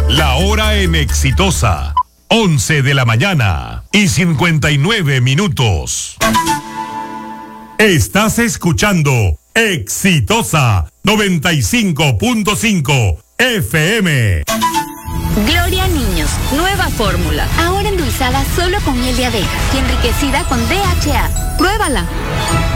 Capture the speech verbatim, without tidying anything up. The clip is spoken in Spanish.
La hora en Exitosa. once de la mañana y cincuenta y nueve minutos. Estás escuchando Exitosa noventa y cinco punto cinco F M. Gloria Niños, nueva fórmula. Ahora endulzada solo con miel de abeja y enriquecida con D H A. ¡Pruébala!